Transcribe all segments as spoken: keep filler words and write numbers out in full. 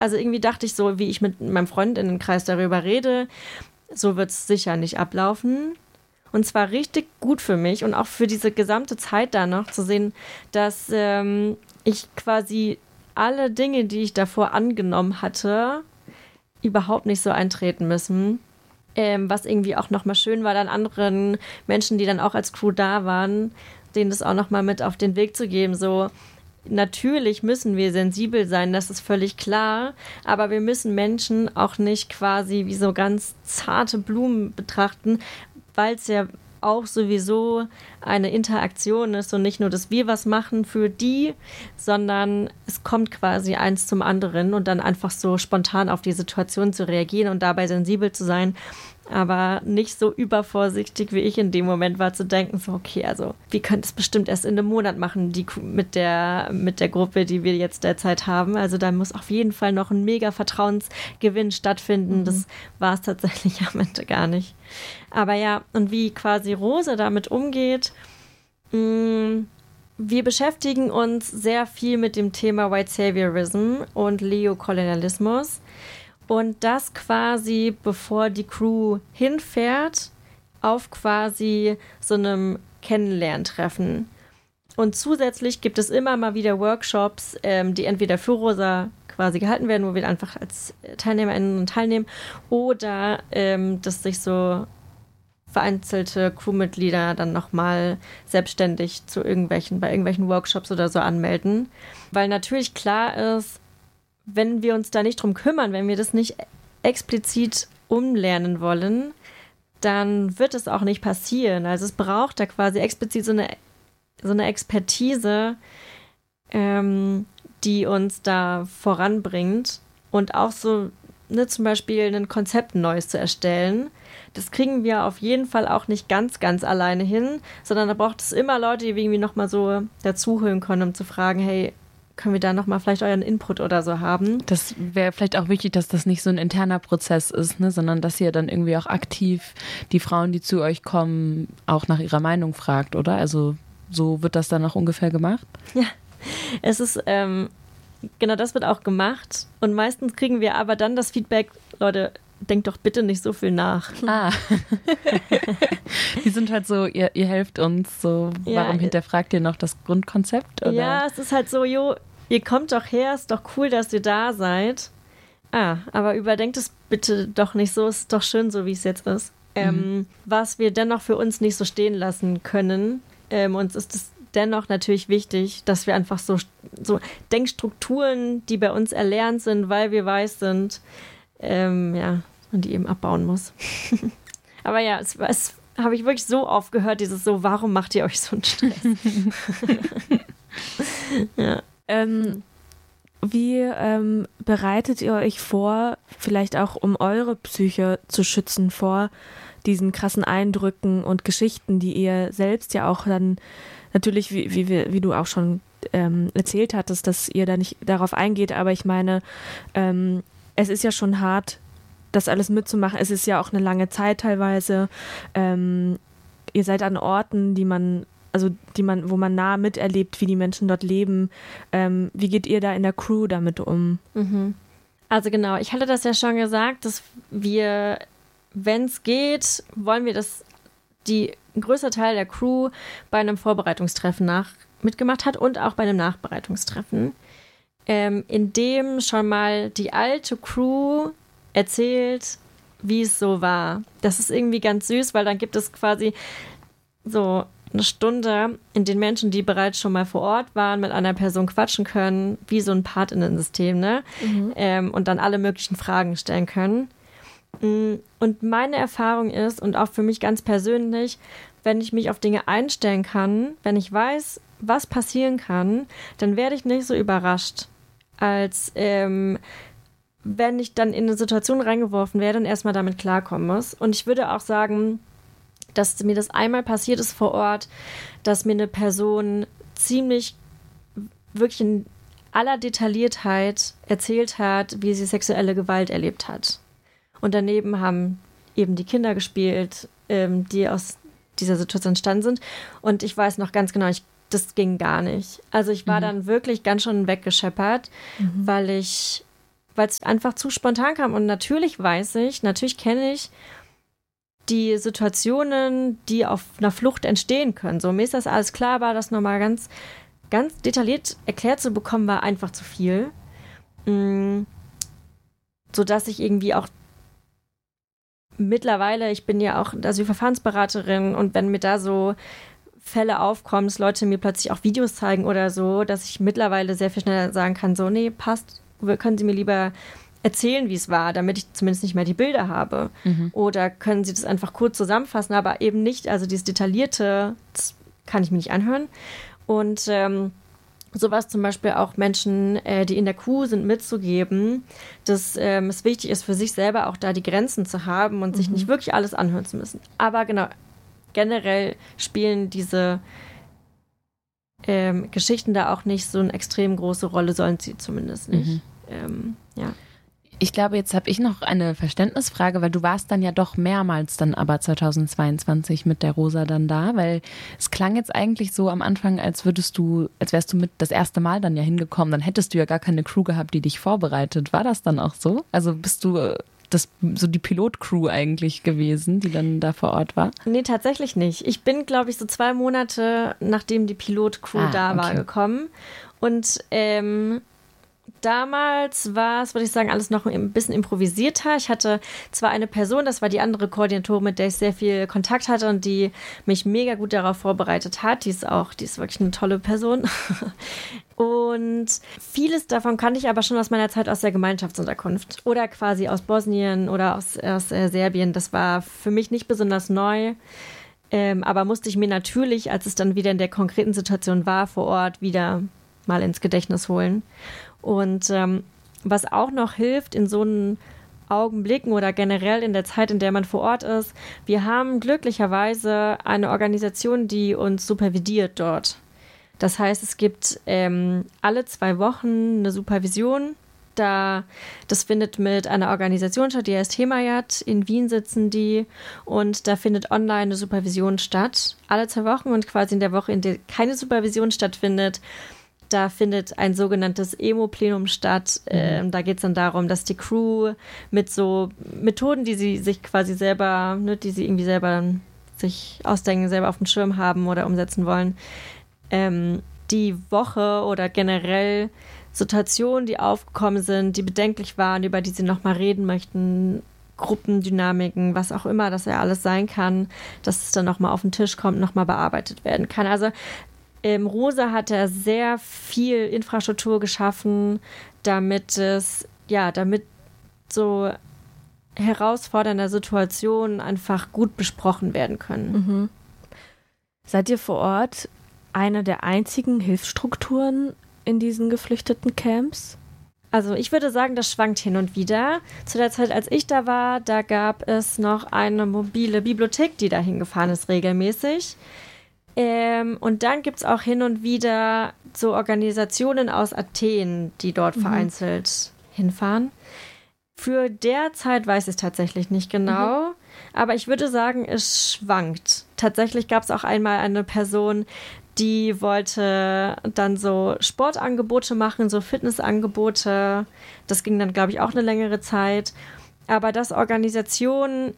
also irgendwie dachte ich so, wie ich mit meinem Freundinnenkreis darüber rede, so wird es sicher nicht ablaufen. Und zwar richtig gut für mich und auch für diese gesamte Zeit da noch zu sehen, dass ähm, ich quasi alle Dinge, die ich davor angenommen hatte, überhaupt nicht so eintreten müssen. Ähm, was irgendwie auch nochmal schön war, dann anderen Menschen, die dann auch als Crew da waren, denen das auch nochmal mit auf den Weg zu geben. So, natürlich müssen wir sensibel sein, das ist völlig klar, aber wir müssen Menschen auch nicht quasi wie so ganz zarte Blumen betrachten, weil es ja auch sowieso eine Interaktion ist und nicht nur, dass wir was machen für die, sondern es kommt quasi eins zum anderen und dann einfach so spontan auf die Situation zu reagieren und dabei sensibel zu sein, aber nicht so übervorsichtig, wie ich in dem Moment war, zu denken, so okay, also wir können es bestimmt erst in einem Monat machen, die mit der, mit der Gruppe, die wir jetzt derzeit haben. Also da muss auf jeden Fall noch ein mega Vertrauensgewinn stattfinden. Mhm. Das war es tatsächlich am Ende gar nicht. Aber ja, und wie quasi Rose damit umgeht, mh, wir beschäftigen uns sehr viel mit dem Thema White Saviorism und Neokolonialismus. Und das quasi, bevor die Crew hinfährt, auf quasi so einem Kennenlerntreffen. Und zusätzlich gibt es immer mal wieder Workshops, ähm, die entweder für Rosa quasi gehalten werden, wo wir einfach als TeilnehmerInnen und teilnehmen, oder ähm, dass sich so vereinzelte Crewmitglieder dann nochmal selbstständig zu irgendwelchen, bei irgendwelchen Workshops oder so anmelden. Weil natürlich klar ist, wenn wir uns da nicht drum kümmern, wenn wir das nicht explizit umlernen wollen, dann wird es auch nicht passieren. Also es braucht da quasi explizit so eine, so eine Expertise, ähm, die uns da voranbringt und auch so, ne, zum Beispiel ein Konzept Neues zu erstellen. Das kriegen wir auf jeden Fall auch nicht ganz, ganz alleine hin, sondern da braucht es immer Leute, die irgendwie nochmal so dazuholen können, um zu fragen, hey, können wir da nochmal vielleicht euren Input oder so haben? Das wäre vielleicht auch wichtig, dass das nicht so ein interner Prozess ist, ne, sondern dass ihr dann irgendwie auch aktiv die Frauen, die zu euch kommen, auch nach ihrer Meinung fragt, oder? Also so wird das dann auch ungefähr gemacht? Ja, es ist, ähm, genau das wird auch gemacht und meistens kriegen wir aber dann das Feedback, Leute, denkt doch bitte nicht so viel nach. Ah. Die sind halt so, ihr, ihr helft uns, so, ja, warum hinterfragt ihr noch das Grundkonzept? Oder? Ja, es ist halt so, jo, ihr kommt doch her, ist doch cool, dass ihr da seid. Ah, aber überdenkt es bitte doch nicht so, ist doch schön, so wie es jetzt ist. Ähm, mhm. Was wir dennoch für uns nicht so stehen lassen können. Ähm, uns ist es dennoch natürlich wichtig, dass wir einfach so, so Denkstrukturen, die bei uns erlernt sind, weil wir weiß sind, ähm, ja, und die eben abbauen muss. Aber ja, es, es habe ich wirklich so oft gehört, dieses so, warum macht ihr euch so einen Stress? Ja. Ähm, wie ähm, bereitet ihr euch vor, vielleicht auch um eure Psyche zu schützen vor diesen krassen Eindrücken und Geschichten, die ihr selbst ja auch dann natürlich, wie, wie, wie du auch schon ähm, erzählt hattest, dass ihr da nicht darauf eingeht, aber ich meine, ähm, es ist ja schon hart, das alles mitzumachen. Es ist ja auch eine lange Zeit teilweise. Ähm, ihr seid an Orten, die man, also die man, wo man nah miterlebt, wie die Menschen dort leben. Ähm, wie geht ihr da in der Crew damit um? Mhm. Also genau, ich hatte das ja schon gesagt, dass wir, wenn es geht, wollen wir, dass die ein größer Teil der Crew bei einem Vorbereitungstreffen nach mitgemacht hat und auch bei einem Nachbereitungstreffen. Ähm, in dem schon mal die alte Crew erzählt, wie es so war. Das ist irgendwie ganz süß, weil dann gibt es quasi so eine Stunde, in den Menschen, die bereits schon mal vor Ort waren, mit einer Person quatschen können, wie so ein PartInnen-System, ne? Mhm. Ähm, und dann alle möglichen Fragen stellen können. Und meine Erfahrung ist, und auch für mich ganz persönlich, wenn ich mich auf Dinge einstellen kann, wenn ich weiß, was passieren kann, dann werde ich nicht so überrascht, als ähm, wenn ich dann in eine Situation reingeworfen werde und erstmal damit klarkommen muss. Und ich würde auch sagen, dass mir das einmal passiert ist vor Ort, dass mir eine Person ziemlich wirklich in aller Detailliertheit erzählt hat, wie sie sexuelle Gewalt erlebt hat. Und daneben haben eben die Kinder gespielt, ähm, die aus dieser Situation entstanden sind. Und ich weiß noch ganz genau, ich, das ging gar nicht. Also ich war mhm. dann wirklich ganz schön weggescheppert, mhm. weil ich weil es einfach zu spontan kam. Und natürlich weiß ich, natürlich kenne ich die Situationen, die auf einer Flucht entstehen können. So, mir ist das alles klar, aber das nochmal ganz, ganz detailliert erklärt zu bekommen, war einfach zu viel. Mhm. Sodass ich irgendwie auch mittlerweile, ich bin ja auch Asylverfahrensberaterin, und wenn mir da so Fälle aufkommen, dass Leute mir plötzlich auch Videos zeigen oder so, dass ich mittlerweile sehr viel schneller sagen kann, so, nee, passt, können Sie mir lieber erzählen, wie es war, damit ich zumindest nicht mehr die Bilder habe. Mhm. Oder können Sie das einfach kurz zusammenfassen, aber eben nicht, also dieses Detaillierte, das kann ich mir nicht anhören. Und ähm, sowas zum Beispiel auch Menschen, äh, die in der Crew sind, mitzugeben, dass ähm, es wichtig ist, für sich selber auch da die Grenzen zu haben und mhm. sich nicht wirklich alles anhören zu müssen. Aber genau, generell spielen diese ähm, Geschichten da auch nicht so eine extrem große Rolle, sollen sie zumindest nicht. Mhm. Ähm, ja. Ich glaube, jetzt habe ich noch eine Verständnisfrage, weil du warst dann ja doch mehrmals dann aber zweitausendzweiundzwanzig mit der Rosa dann da, weil es klang jetzt eigentlich so am Anfang, als würdest du, als wärst du mit das erste Mal dann ja hingekommen, dann hättest du ja gar keine Crew gehabt, die dich vorbereitet. War das dann auch so? Also bist du das so die Pilotcrew eigentlich gewesen, die dann da vor Ort war? Nee, tatsächlich nicht. Ich bin, glaube ich, so zwei Monate nachdem die Pilotcrew ah, da war, okay. gekommen. Und ähm, damals war es, würde ich sagen, alles noch ein bisschen improvisierter. Ich hatte zwar eine Person, das war die andere Koordinatorin, mit der ich sehr viel Kontakt hatte und die mich mega gut darauf vorbereitet hat. Die ist auch, die ist wirklich eine tolle Person. Und vieles davon kannte ich aber schon aus meiner Zeit aus der Gemeinschaftsunterkunft oder quasi aus Bosnien oder aus, aus äh, Serbien. Das war für mich nicht besonders neu. Ähm, aber musste ich mir natürlich, als es dann wieder in der konkreten Situation war, vor Ort wieder mal ins Gedächtnis holen. Und ähm, was auch noch hilft in so einen Augenblicken oder generell in der Zeit, in der man vor Ort ist, wir haben glücklicherweise eine Organisation, die uns supervidiert dort. Das heißt, es gibt ähm, alle zwei Wochen eine Supervision. Da, das findet mit einer Organisation statt, die heißt Hemayat. In Wien sitzen die und da findet online eine Supervision statt. Alle zwei Wochen, und quasi in der Woche, in der keine Supervision stattfindet, da findet ein sogenanntes Emo-Plenum statt. Mhm. Ähm, da geht es dann darum, dass die Crew mit so Methoden, die sie sich quasi selber, ne, die sie irgendwie selber sich ausdenken, selber auf dem Schirm haben oder umsetzen wollen, ähm, die Woche oder generell Situationen, die aufgekommen sind, die bedenklich waren, über die sie nochmal reden möchten, Gruppendynamiken, was auch immer das ja alles sein kann, dass es dann nochmal auf den Tisch kommt, nochmal bearbeitet werden kann. Also Ähm, Rosa hat ja sehr viel Infrastruktur geschaffen, damit es, ja, damit so herausfordernde Situationen einfach gut besprochen werden können. Mhm. Seid ihr vor Ort eine der einzigen Hilfsstrukturen in diesen geflüchteten Camps? Also ich würde sagen, das schwankt hin und wieder. Zu der Zeit, als ich da war, da gab es noch eine mobile Bibliothek, die da hingefahren ist regelmäßig. Ähm, und dann gibt es auch hin und wieder so Organisationen aus Athen, die dort mhm. vereinzelt hinfahren. Für derzeit weiß ich es tatsächlich nicht genau, mhm. aber ich würde sagen, es schwankt. Tatsächlich gab es auch einmal eine Person, die wollte dann so Sportangebote machen, so Fitnessangebote. Das ging dann, glaube ich, auch eine längere Zeit. Aber dass Organisationen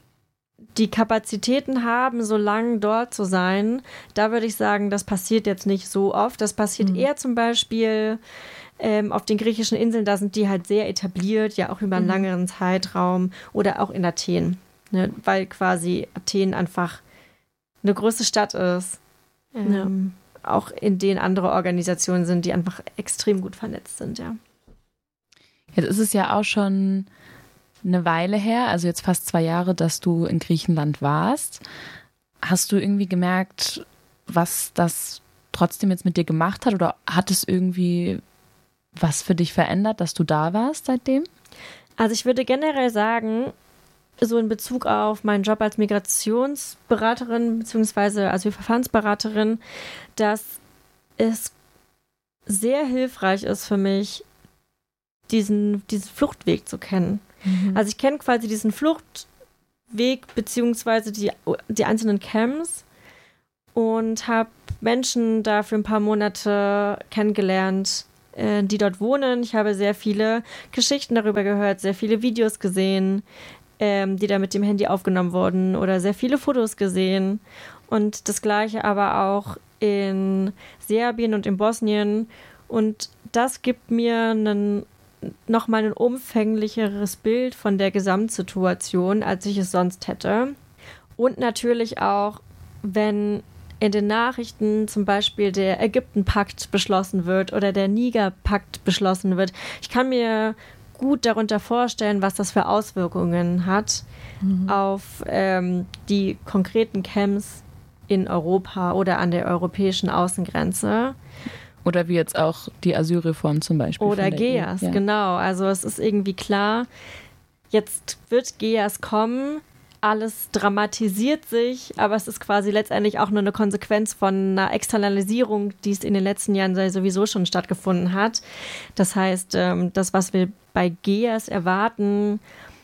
die Kapazitäten haben, so lange dort zu sein, da würde ich sagen, das passiert jetzt nicht so oft. Das passiert mhm. eher zum Beispiel ähm, auf den griechischen Inseln, da sind die halt sehr etabliert, ja auch über einen mhm. langeren Zeitraum, oder auch in Athen, ne, weil quasi Athen einfach eine große Stadt ist, ähm, ja. auch in denen andere Organisationen sind, die einfach extrem gut vernetzt sind, ja. Jetzt ist es ja auch schon eine Weile her, also jetzt fast zwei Jahre, dass du in Griechenland warst. Hast du irgendwie gemerkt, was das trotzdem jetzt mit dir gemacht hat, oder hat es irgendwie was für dich verändert, dass du da warst seitdem? Also ich würde generell sagen, so in Bezug auf meinen Job als Migrationsberaterin bzw. Asylverfahrensberaterin, dass es sehr hilfreich ist für mich, diesen, diesen Fluchtweg zu kennen. Mhm. Also ich kenne quasi diesen Fluchtweg beziehungsweise die, die einzelnen Camps und habe Menschen da für ein paar Monate kennengelernt, äh, die dort wohnen. Ich habe sehr viele Geschichten darüber gehört, sehr viele Videos gesehen, ähm, die da mit dem Handy aufgenommen wurden oder sehr viele Fotos gesehen. Und das Gleiche aber auch in Serbien und in Bosnien. Und das gibt mir einen, nochmal ein umfänglicheres Bild von der Gesamtsituation, als ich es sonst hätte. Und natürlich auch, wenn in den Nachrichten zum Beispiel der Ägypten-Pakt beschlossen wird oder der Niger-Pakt beschlossen wird. Ich kann mir gut darunter vorstellen, was das für Auswirkungen hat mhm. auf ähm, die konkreten Camps in Europa oder an der europäischen Außengrenze. Oder wie jetzt auch die Asylreform zum Beispiel. Oder G E A S, ja. Genau. Also es ist irgendwie klar, jetzt wird G E A S kommen, alles dramatisiert sich, aber es ist quasi letztendlich auch nur eine Konsequenz von einer Externalisierung, die es in den letzten Jahren sowieso schon stattgefunden hat. Das heißt, das, was wir bei G E A S erwarten,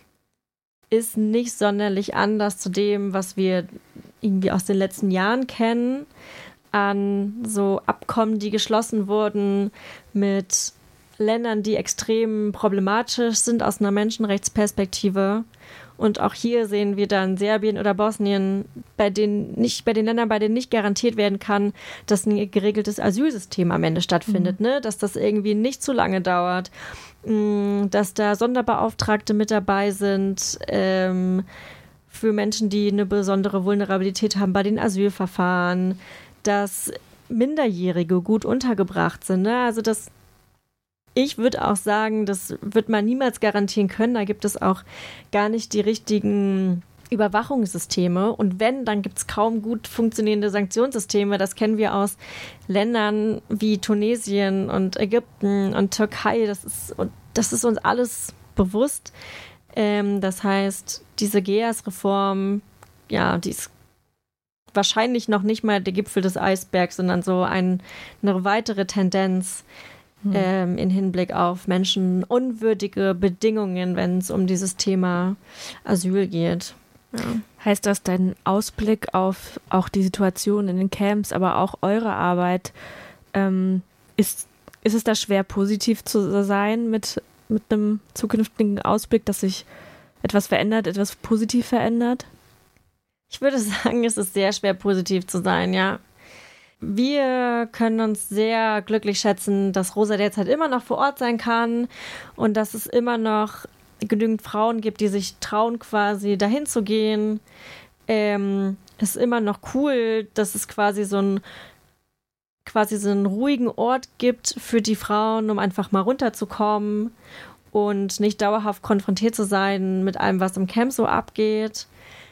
ist nicht sonderlich anders zu dem, was wir irgendwie aus den letzten Jahren kennen, an so Abkommen, die geschlossen wurden mit Ländern, die extrem problematisch sind aus einer Menschenrechtsperspektive. Und auch hier sehen wir dann Serbien oder Bosnien, bei denen nicht, bei den Ländern, bei denen nicht garantiert werden kann, dass ein geregeltes Asylsystem am Ende stattfindet, mhm. ne? Dass das irgendwie nicht zu lange dauert, dass da Sonderbeauftragte mit dabei sind, ähm, für Menschen, die eine besondere Vulnerabilität haben bei den Asylverfahren, dass Minderjährige gut untergebracht sind. Ne? Also das, ich würde auch sagen, das wird man niemals garantieren können. Da gibt es auch gar nicht die richtigen Überwachungssysteme. Und wenn, dann gibt es kaum gut funktionierende Sanktionssysteme. Das kennen wir aus Ländern wie Tunesien und Ägypten und Türkei. Das ist, das ist uns alles bewusst. Ähm, das heißt, diese G E A S-Reform, ja, die ist wahrscheinlich noch nicht mal der Gipfel des Eisbergs, sondern so ein, eine weitere Tendenz hm. ähm, in Hinblick auf menschenunwürdige Bedingungen, wenn es um dieses Thema Asyl geht. Ja. Heißt das, dein Ausblick auf auch die Situation in den Camps, aber auch eure Arbeit, ähm, ist, ist es da schwer, positiv zu sein mit mit einem zukünftigen Ausblick, dass sich etwas verändert, etwas positiv verändert? Ich würde sagen, es ist sehr schwer, positiv zu sein, ja. Wir können uns sehr glücklich schätzen, dass Rosa derzeit immer noch vor Ort sein kann und dass es immer noch genügend Frauen gibt, die sich trauen, quasi dahin zu gehen. Ähm, es ist immer noch cool, dass es quasi so ein quasi so einen ruhigen Ort gibt für die Frauen, um einfach mal runterzukommen und nicht dauerhaft konfrontiert zu sein mit allem, was im Camp so abgeht.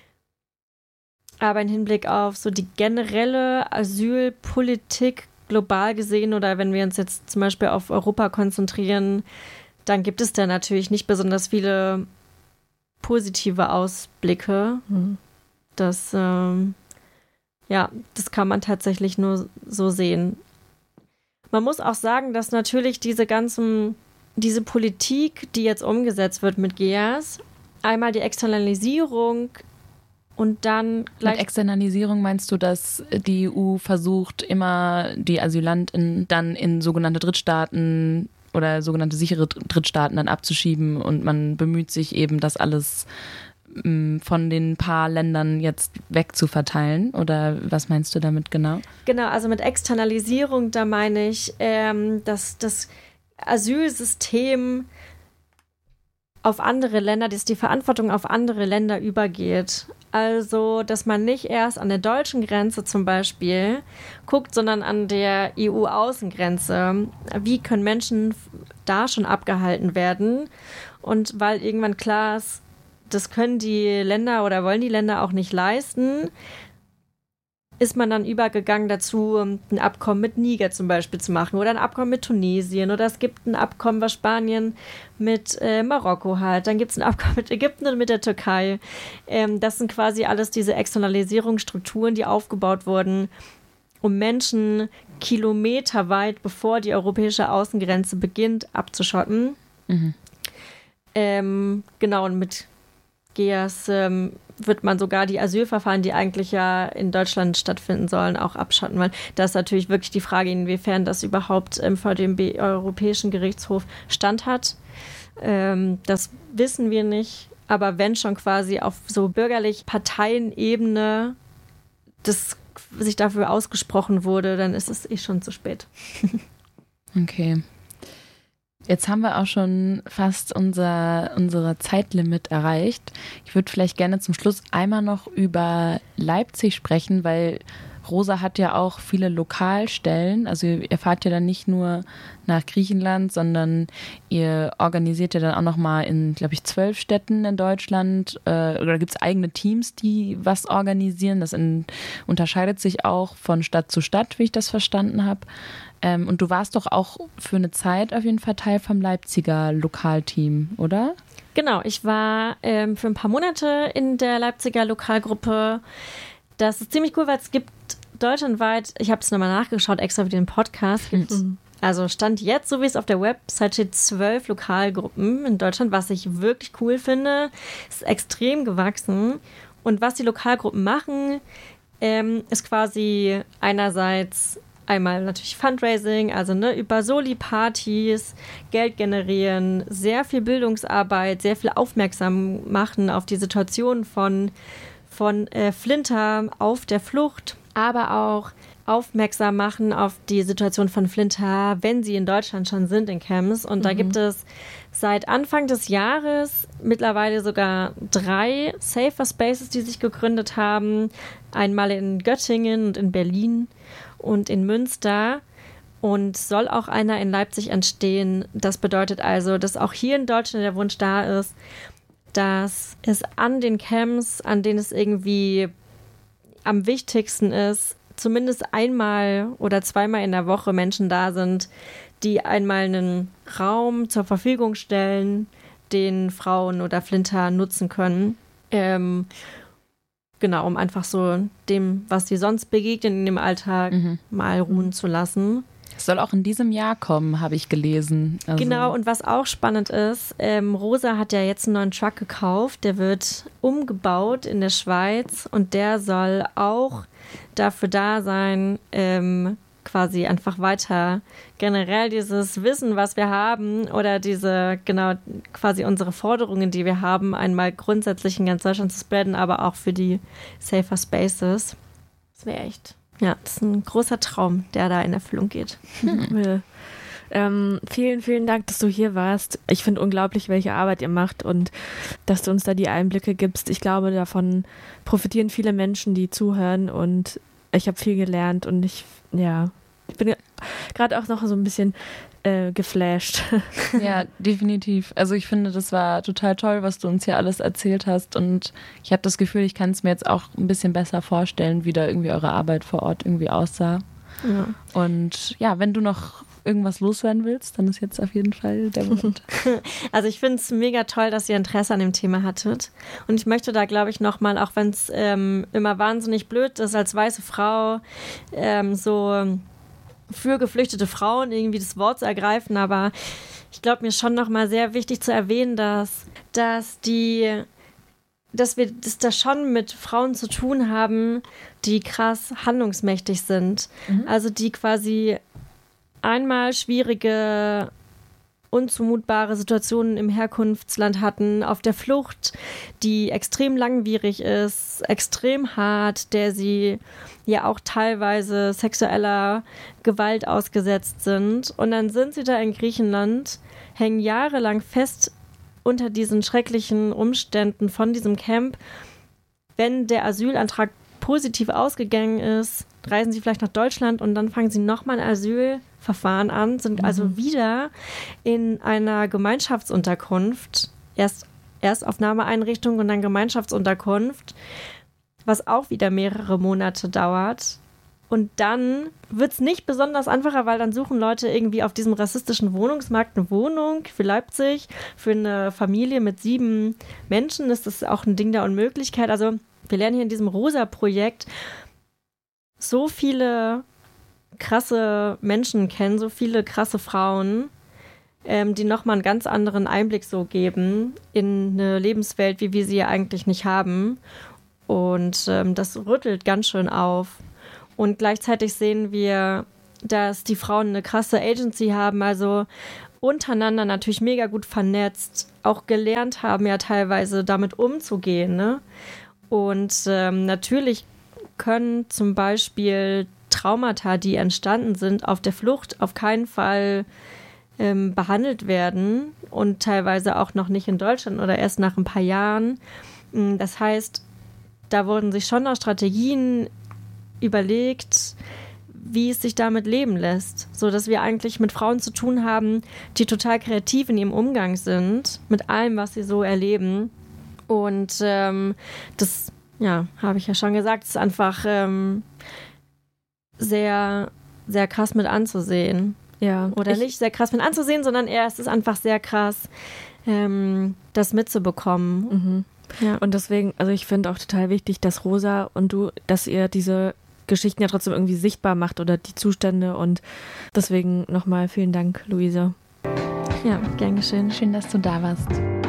Aber im Hinblick auf so die generelle Asylpolitik global gesehen oder wenn wir uns jetzt zum Beispiel auf Europa konzentrieren, dann gibt es da natürlich nicht besonders viele positive Ausblicke. Mhm. Das ähm, Ja, das kann man tatsächlich nur so sehen. Man muss auch sagen, dass natürlich diese ganzen, diese Politik, die jetzt umgesetzt wird mit G E A S, einmal die Externalisierung und dann gleich... Mit Externalisierung meinst du, dass die E U versucht, immer die Asylanten dann in sogenannte Drittstaaten oder sogenannte sichere Drittstaaten dann abzuschieben und man bemüht sich eben, das alles von den paar Ländern jetzt wegzuverteilen? Oder was meinst du damit genau? Genau, also mit Externalisierung, da meine ich, ähm, dass das Asylsystem auf andere Länder, dass die Verantwortung auf andere Länder übergeht. Also, dass man nicht erst an der deutschen Grenze zum Beispiel guckt, sondern an der E U-Außengrenze. Wie können Menschen da schon abgehalten werden? Und weil irgendwann klar ist, das können die Länder oder wollen die Länder auch nicht leisten, ist man dann übergegangen dazu, ein Abkommen mit Niger zum Beispiel zu machen oder ein Abkommen mit Tunesien oder es gibt ein Abkommen, was Spanien mit äh, Marokko hat. Dann gibt es ein Abkommen mit Ägypten und mit der Türkei. Ähm, das sind quasi alles diese Externalisierungsstrukturen, die aufgebaut wurden, um Menschen kilometerweit, bevor die europäische Außengrenze beginnt, abzuschotten. Mhm. Ähm, genau, und mit G E A S ähm, wird man sogar die Asylverfahren, die eigentlich ja in Deutschland stattfinden sollen, auch abschatten, weil da ist natürlich wirklich die Frage, inwiefern das überhaupt ähm, vor dem B- Europäischen Gerichtshof Stand hat. Ähm, das wissen wir nicht, aber wenn schon quasi auf so bürgerlich Parteienebene das sich dafür ausgesprochen wurde, dann ist es eh schon zu spät. Okay. Jetzt haben wir auch schon fast unser, unser Zeitlimit erreicht. Ich würde vielleicht gerne zum Schluss einmal noch über Leipzig sprechen, weil Rosa hat ja auch viele Lokalstellen. Also ihr fahrt ja dann nicht nur nach Griechenland, sondern ihr organisiert ja dann auch nochmal in, glaube ich, zwölf Städten in Deutschland. Äh, oder gibt es eigene Teams, die was organisieren? Das in, unterscheidet sich auch von Stadt zu Stadt, wie ich das verstanden habe. Ähm, und du warst doch auch für eine Zeit auf jeden Fall Teil vom Leipziger Lokalteam, oder? Genau, ich war ähm, für ein paar Monate in der Leipziger Lokalgruppe. Das ist ziemlich cool, weil es gibt deutschlandweit, ich habe es nochmal nachgeschaut, extra für den Podcast, gibt, mhm. also Stand jetzt, so wie es auf der Website steht, zwölf Lokalgruppen in Deutschland, was ich wirklich cool finde. Ist extrem gewachsen. Und was die Lokalgruppen machen, ähm, ist quasi einerseits einmal natürlich Fundraising, also ne, über Soli-Partys Geld generieren, sehr viel Bildungsarbeit, sehr viel aufmerksam machen auf die Situation von, von äh, Flinter auf der Flucht, aber auch aufmerksam machen auf die Situation von Flinter, wenn sie in Deutschland schon sind, in Camps. Und mhm. da gibt es seit Anfang des Jahres mittlerweile sogar drei Safer Spaces, die sich gegründet haben. Einmal in Göttingen und in Berlin und in Münster. Und soll auch einer in Leipzig entstehen. Das bedeutet also, dass auch hier in Deutschland der Wunsch da ist, dass es an den Camps, an denen es irgendwie am wichtigsten ist, zumindest einmal oder zweimal in der Woche Menschen da sind, die einmal einen Raum zur Verfügung stellen, den Frauen oder Flinter nutzen können. Ähm, genau, um einfach so dem, was sie sonst begegnen in dem Alltag, mhm. mal ruhen zu lassen. Es soll auch in diesem Jahr kommen, habe ich gelesen. Also genau, und was auch spannend ist, ähm, Rosa hat ja jetzt einen neuen Truck gekauft, der wird umgebaut in der Schweiz und der soll auch dafür da sein, ähm, quasi einfach weiter generell dieses Wissen, was wir haben oder diese, genau, quasi unsere Forderungen, die wir haben, einmal grundsätzlich in ganz Deutschland zu spreaden, aber auch für die Safer Spaces. Das wäre echt... Ja, das ist ein großer Traum, der da in Erfüllung geht. Hm. Ja. Ähm, vielen, vielen Dank, dass du hier warst. Ich finde unglaublich, welche Arbeit ihr macht und dass du uns da die Einblicke gibst. Ich glaube, davon profitieren viele Menschen, die zuhören und ich habe viel gelernt und ich, ja, ich bin gerade auch noch so ein bisschen äh, geflasht. Ja, definitiv. Also ich finde, das war total toll, was du uns hier alles erzählt hast und ich habe das Gefühl, ich kann es mir jetzt auch ein bisschen besser vorstellen, wie da irgendwie eure Arbeit vor Ort irgendwie aussah. Ja. Und ja, wenn du noch irgendwas loswerden willst, dann ist jetzt auf jeden Fall der Moment. Also ich finde es mega toll, dass ihr Interesse an dem Thema hattet. Und ich möchte da, glaube ich, nochmal, auch wenn es ähm, immer wahnsinnig blöd ist, als weiße Frau ähm, so für geflüchtete Frauen irgendwie das Wort zu ergreifen, aber ich glaube, mir ist schon nochmal sehr wichtig zu erwähnen, dass, dass die dass wir das da schon mit Frauen zu tun haben, die krass handlungsmächtig sind. Mhm. Also die quasi einmal schwierige, unzumutbare Situationen im Herkunftsland hatten, auf der Flucht, die extrem langwierig ist, extrem hart, der sie ja auch teilweise sexueller Gewalt ausgesetzt sind. Und dann sind sie da in Griechenland, hängen jahrelang fest unter diesen schrecklichen Umständen von diesem Camp. Wenn der Asylantrag positiv ausgegangen ist, reisen sie vielleicht nach Deutschland und dann fangen sie nochmal ein Asylverfahren an, sind mhm. also wieder in einer Gemeinschaftsunterkunft, erst Erstaufnahmeeinrichtung und dann Gemeinschaftsunterkunft, was auch wieder mehrere Monate dauert. Und dann wird es nicht besonders einfacher, weil dann suchen Leute irgendwie auf diesem rassistischen Wohnungsmarkt eine Wohnung für Leipzig. Für eine Familie mit sieben Menschen ist das auch ein Ding der Unmöglichkeit. Also wir lernen hier in diesem Rosa-Projekt so viele krasse Menschen kennen, so viele krasse Frauen, ähm, die nochmal einen ganz anderen Einblick so geben in eine Lebenswelt, wie wir sie ja eigentlich nicht haben. Und ähm, das rüttelt ganz schön auf. Und gleichzeitig sehen wir, dass die Frauen eine krasse Agency haben, also untereinander natürlich mega gut vernetzt, auch gelernt haben ja teilweise damit umzugehen. Ne? Und ähm, natürlich können zum Beispiel Traumata, die entstanden sind, auf der Flucht auf keinen Fall ähm, behandelt werden und teilweise auch noch nicht in Deutschland oder erst nach ein paar Jahren. Das heißt, da wurden sich schon noch Strategien überlegt, wie es sich damit leben lässt, so dass wir eigentlich mit Frauen zu tun haben, die total kreativ in ihrem Umgang sind, mit allem, was sie so erleben. Und ähm, das, ja, habe ich ja schon gesagt, ist einfach ähm, sehr, sehr krass mit anzusehen. Ja. Oder ich, nicht sehr krass mit anzusehen, sondern eher, es ist einfach sehr krass, ähm, das mitzubekommen. Mhm. Ja. Und deswegen, also ich finde auch total wichtig, dass Rosa und du, dass ihr diese Geschichten ja trotzdem irgendwie sichtbar macht oder die Zustände, und deswegen nochmal vielen Dank, Luise. Ja, gern geschehen. Schön, dass du da warst.